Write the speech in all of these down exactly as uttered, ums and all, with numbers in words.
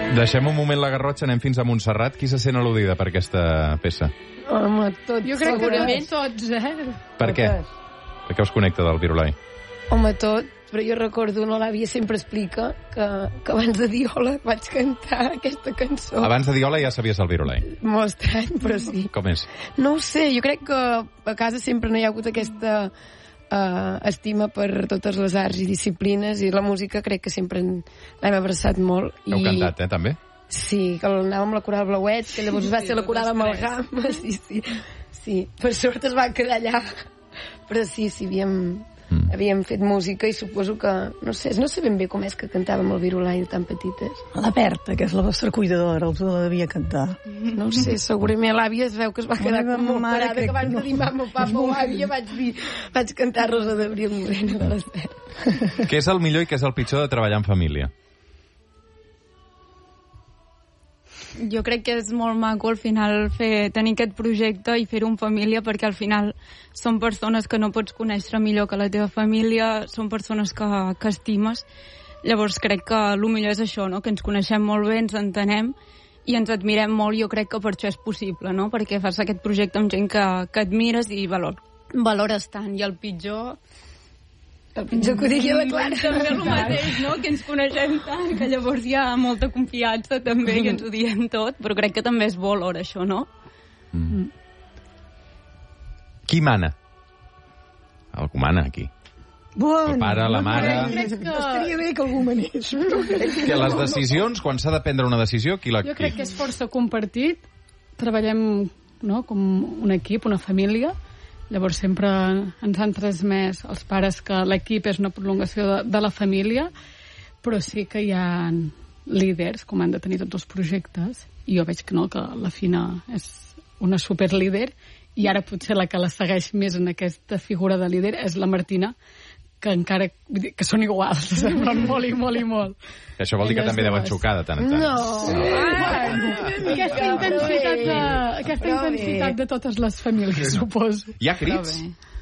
Deixem un moment la Garrotxa, anem fins a Montserrat. Qui se sent al·ludida per aquesta peça? Home, tots. Jo crec que tots, eh? Per què? Per què us connecta del Virolai? Home, tot. Però jo recordo, no, l'àvia sempre explica que, que abans de Diola vaig cantar aquesta cançó. Abans de Diola ja sabies el Virolai. Molt estrany, però sí. Com és? No ho sé, jo crec que a casa sempre no hi ha hagut aquesta uh, estima per totes les arts i disciplines, i la música crec que sempre l'hem abraçat molt. Heu I... cantat, eh, també? Sí, que anàvem amb la coral Blauet, que llavors va ser la coral Amalgama, sí, sí. Sí, per sort es va quedar allà. Però sí, sí, havíem... Mm. havíem fet música i suposo que, no sé, no sé ben bé com és que cantàvem el Virolai de tan petites. La Berta, que és la vostra cuidadora, els la devia cantar. No ho sé, segurament l'àvia es veu que es va quedar com molt parada, que abans de dir mama, papa o àvia vaig dir, vaig cantar Rosa d'Abril Morena de l'Estel. Què és el millor i què és el pitjor de treballar en família? Jo crec que és molt maco al final fer, tenir aquest projecte i fer-ho en família, perquè al final són persones que no pots conèixer millor que la teva família, són persones que, que estimes. Llavors crec que el millor és això, no? Que ens coneixem molt bé, ens entenem i ens admirem molt. Jo crec que per això és possible, no? Perquè fas aquest projecte amb gent que, que admires i valor, valores tant. I el pitjor... El pitjor que ho digui la Clara. També el mateix, no? Que ens coneixem tant, que llavors hi ha molta confiança també, mm. que ens ho diem tot, però crec que també és valor, això, no? Mm. Qui mana? Algú mana, aquí. Bueno, el pare, la mare... Crec que... Estaria bé que algú manés. Que les decisions, quan s'ha de prendre una decisió, qui la... Jo crec que és força compartit. Treballem, no?, com un equip, una família. Llavors sempre ens han transmès els pares que l'equip és una prolongació de, de la família, però sí que hi ha líders, com han de tenir tots els projectes, i jo veig que no, que la Fina és una superlíder, i ara potser la que la segueix més en aquesta figura de líder és la Martina, que encara que són iguals, semblen molt i molt i molt. Això vol dir que també deuen xocar de tant en tant. No! Aquesta intensitat de, aquesta intensitat de totes les famílies, suposo. Hi ha crits?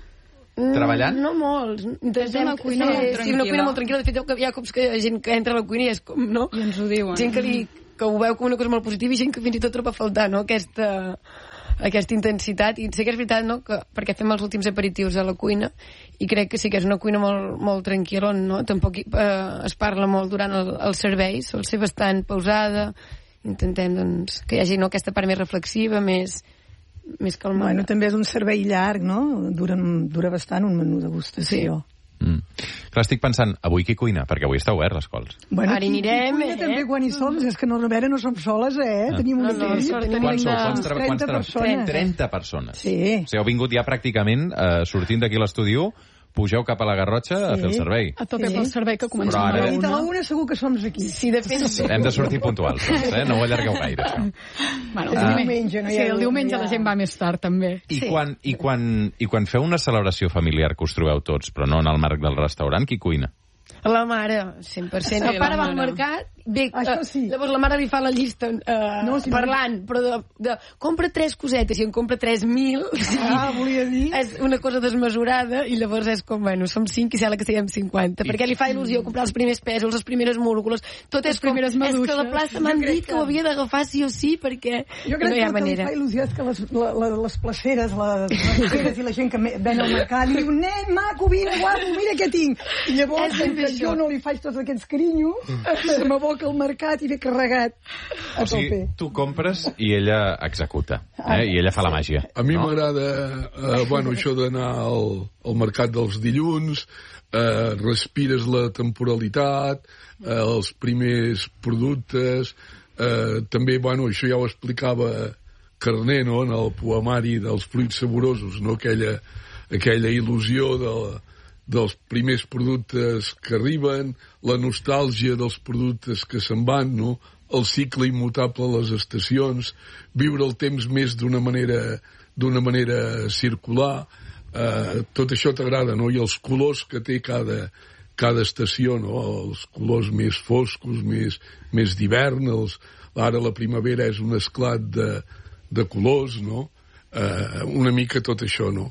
Treballant? No molts. És una cuina molt tranquil·la. Sí, una cuina molt tranquil·la. De fet, hi ha cops que hi ha gent que entra a la cuina i és com, no? I ens ho diuen. Gent que, li, que ho veu com una cosa molt positiva i gent que fins i tot troba a faltar, no? Aquesta... aquesta intensitat, i sé que és veritat, no?, que, perquè fem els últims aperitius a la cuina i crec que sí que és una cuina molt, molt tranquil·la, no? Tampoc eh, es parla molt durant el, el servei, sol ser bastant pausada, intentem, doncs, que hi hagi, no?, aquesta part més reflexiva, més, més calmada. Bueno, també és un servei llarg, no? Dura, dura bastant un menú de degustació. Sí. Mm. Clar, estic pensant, avui qui cuina? Perquè avui està obert les cols. Bueno, ara hi anirem, eh? També quan hi som, és que no, a veure, no som soles, eh? No. Tenim una no, no, equip. tenim Quants sou? Quants trenta, trenta persones. trenta persones. Sí. O sigui, heu vingut ja pràcticament, eh, sortint d'aquí a l'estudi, pugeu cap a la Garrotxa sí. a fer el servei. A tope sí. pel servei que comencem ara... a la una. A la una segur que som aquí. Sí, de fet... Sí. Hem de sortir puntuals, eh? No ho allargueu gaire, això. Bueno, el Ah. diumenge, no hi ha... Sí, el diumenge ja. La gent va més tard, també. I, Sí. quan, i, quan, I quan feu una celebració familiar que us trobeu tots, però no en el marc del restaurant, qui cuina? La mare, cent per cent. Sí, el pare la va al mare. mercat, bé, Això sí. uh, llavors la mare li fa la llista uh, No, si no- parlant, però de, de compra tres cosetes i en compra tres mil. Ah, volia dir... És una cosa desmesurada i llavors és com, bueno, som cinc i sembla que siguem cinquanta. I- Perquè li fa il·lusió comprar els primers pèsols, les primeres múrgoles, tot és Les com... primeres És que maduixes. la plaça m'han dit que ho havia d'agafar sí o sí perquè Jo crec no hi ha que el que li manera. fa il·lusió és que les, la, la, les placeres, les placeres i la gent que me- ven al mercat li diu, nen, maco, vine, guapo, mira què tinc. I llavors, És ben que això. jo no li faig tots aquests carinyos, se m'aboca al mercat i ve carregat a O sigui, tope. tu compres i ella executa, eh? I ella fa la màgia. A mi no? m'agrada, eh, bueno, això d'anar al, al mercat dels dilluns, eh, respires la temporalitat, eh, els primers productes, eh, també, bueno, això ja ho explicava Carner, no?, en el poemari dels fruits saborosos, no?, aquella, aquella il·lusió de, dels primers productes que arriben, la nostàlgia dels productes que se'n van, no?, el cicle immutable a les estacions, viure el temps més d'una manera, d'una manera circular, eh, tot això t'agrada, no?, i els colors que té cada, cada estació, no?, els colors més foscos, més, més d'hivern, els, ara la primavera és un esclat de, de colors, no?, eh, una mica tot això, no?,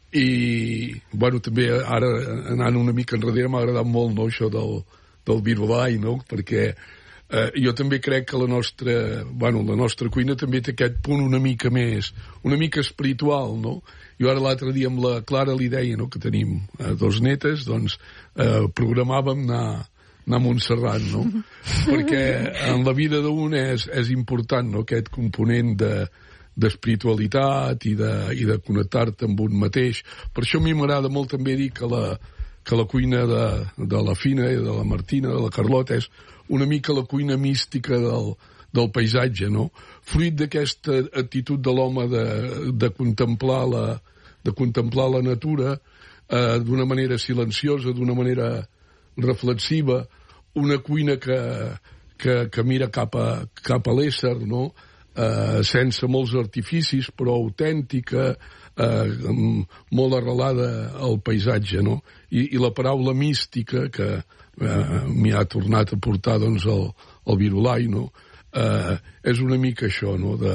i, bueno, també ara, anant una mica enrere, m'ha agradat molt, no?, això del, del Virolai, no?, perquè Eh, jo també crec que la nostra, bueno, la nostra cuina també té aquest punt una mica més, una mica espiritual, no? Jo ara l'altre dia amb la Clara li deia, no?, que tenim eh, dos netes, doncs eh, programàvem anar, anar a Montserrat, no? Perquè en la vida d'un és, és important, no?, aquest component de, d'espiritualitat i de, i de connectar-te amb un mateix. Per això a mi m'agrada molt també dir que la, que la cuina de, de la Fina i de la Martina, de la Carlota, és una mica la cuina mística del, del paisatge, no? Fruit d'aquesta actitud de l'home de, de contemplar la, de contemplar la natura eh, d'una manera silenciosa, d'una manera reflexiva, una cuina que, que, que mira cap a, cap a l'ésser, no? Eh, sense molts artificis, però autèntica, eh, molt arrelada al paisatge, no? I, i la paraula mística, que eh, m'hi ha tornat a portar doncs, el, el Virolai, no? Eh, és una mica això, no?, de,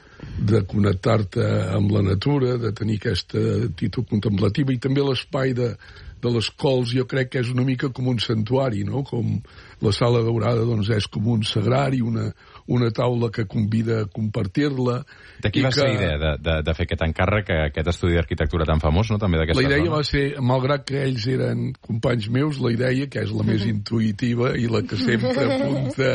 de connectar-te amb la natura, de tenir aquesta actitud contemplativa, i també l'espai de, de les cols jo crec que és una mica com un santuari, no?, com la Sala Daurada doncs és com un sagrari, una, una taula que convida a compartir-la. D'aquí va que... ser la idea de, de, de fer aquest encàrrec, aquest estudi d'arquitectura tan famós, no?, també d'aquesta zona? La idea zona. va ser, malgrat que ells eren companys meus, la idea, que és la més intuïtiva i la que sempre apunta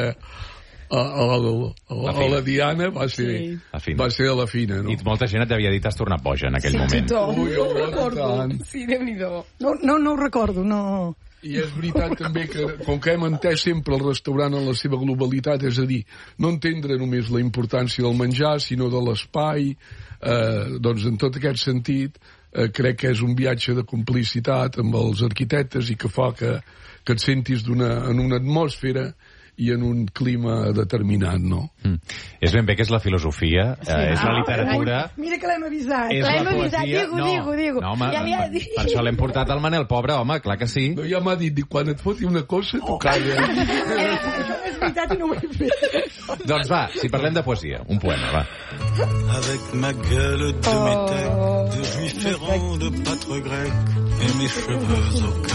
a, a, a, a, a la Diana, va ser, sí. va ser a la Fina, no? I molta gent et havia dit has tornat boja en aquell sí, moment. Tothom. Ui, ho recordo. Sí, Déu-n'hi-do. No, no, no ho recordo, no... I és veritat també que, com que hem entès sempre el restaurant en la seva globalitat, és a dir, no entendre només la importància del menjar, sinó de l'espai, eh, doncs en tot aquest sentit, eh, crec que és un viatge de complicitat amb els arquitectes i que fa que, que et sentis d'una, en una atmosfera i en un clima determinat, no? Mm. És ben bé que és la filosofia, sí. eh, és la literatura... Ai, mira que l'hem avisat. L'hem avisat, digo, no, digo, digo. No, home, ja per, per això l'hem portat al Manel, pobre home, clar que sí. No, ja m'ha dit, quan et foti una cosa, tu calla. Això és veritat i no ho he fet. Doncs va, si parlem de poesia, un poema, va. Avec ma gueule de métèque, de juif errant, de pâtre grec, et mes cheveux au